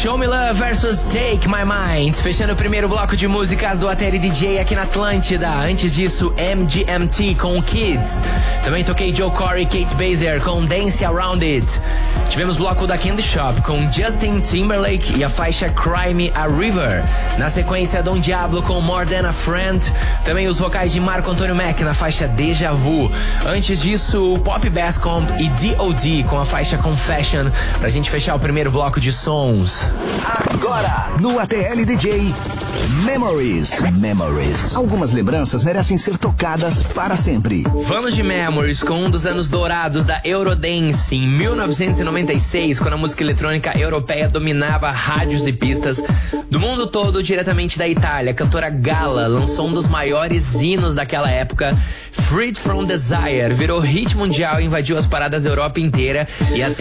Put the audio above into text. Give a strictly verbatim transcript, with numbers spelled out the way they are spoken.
Show Me Love versus Take My Mind. Fechando o primeiro bloco de músicas do A T L D J aqui na Atlântida. Antes disso, M G M T com Kids. Também toquei Joe Corey e Kate Baser com Dance Around It. Tivemos bloco da Candy Shop com Justin Timberlake e a faixa Cry Me a River. Na sequência, Don Diablo com More Than a Friend. Também os vocais de Marco Antônio Mack na faixa Deja Vu. Antes disso, Pop Bascomb e D O D com a faixa Confession. Pra gente fechar o primeiro bloco de sons. Agora, no A T L D J, Memories. Memories. Algumas lembranças merecem ser tocadas para sempre. Vamos de Memories com um dos anos dourados da Eurodance em mil novecentos e noventa e seis, quando a música eletrônica europeia dominava rádios e pistas do mundo todo, diretamente da Itália. A cantora Gala lançou um dos maiores hinos daquela época, Freed From Desire, virou hit mundial e invadiu as paradas da Europa inteira e até